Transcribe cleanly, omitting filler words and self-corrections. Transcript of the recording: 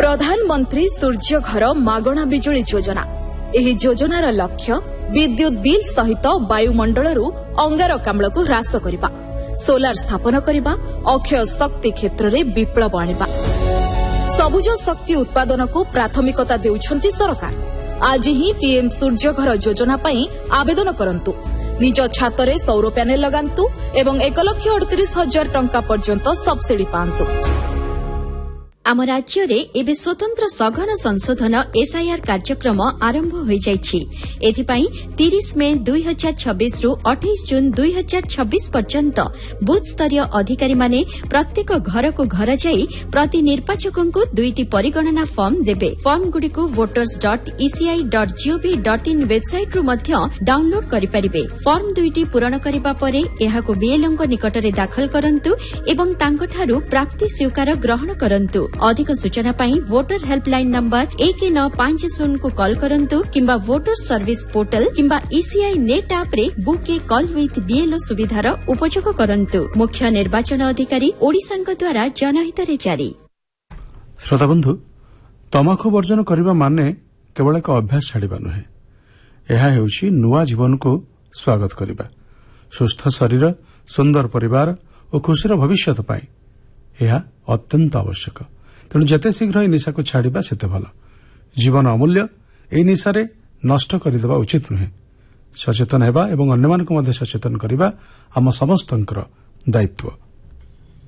प्रधानमंत्री सूर्य घर मागणा बिजुली योजना एही योजनार लक्ष्य विद्युत बिल सहित वायुमंडलरू अंगारकाम्ल को ह्रास करबा, सोलार स्थापन करबा, अक्षय शक्ति क्षेत्र में विप्लव आनिबा। सबुज शक्ति उत्पादन को प्राथमिकता देउछंती सरकार। आज ही पीएम सूर्य घर योजना पई आवेदन करंतु। निज छातरे सौर प्यानेल लगांतु एवं 1,38,000 टंका पर्यंत सब्सिडी पांतु। आम राज्य रे एबे स्वतंत्र सघन संशोधन एसआईआर कार्यक्रम आरंभ हो जाइछि। एथिपाई 30 मे 2026 रु 28 जून 2026 पर्यंत बूथ स्तरीय अधिकारी माने प्रत्येक घर को घर जाई प्रति निर्वाचकों को 2टी परिगणना फॉर्म देबे। फॉर्म गुडी को voters.eci.gov.in वेबसाइट रु मध्य डाउनलोड करि परिबे। फॉर्म 2टी पूरण करिबा परे एहाको बीएलओ निकटरे दाखल करंतु एवं तांकठारु प्राप्ति स्वीकार ग्रहण करंतु। अधिक सूचना पाई वोटर हेल्पलाइन नंबर 1950 को कॉल करंतु किंबा वोटर सर्विस पोर्टल किंबा ईसीआई नेट ऐप रे book A call with BLO सुविधार उपयोग करंतु। मुख्य निर्वाचन अधिकारी ओडिशांक द्वारा जनहित रे जारी। श्रोता बंधु, तमाखु वर्जन करबा माने केवल एक अभ्यास छाड़िबा नुहे, एहा हेउछि नुआ जीवन को स्वागत करबा। सुस्थ शरीर, सुंदर परिवार और खुशीर भविष्यत पाई यह अत्यंत आवश्यक। तेणु जेते शीघ्र निशा को छाड़िबा सेते भल। जीवन अमूल्य, एई निशारे नष्ट करदेबा उचित नुहे। सचेतन हेबा एवं अन्यमानकु मध्य सचेतन करबा आम समस्तंकर दायित्व।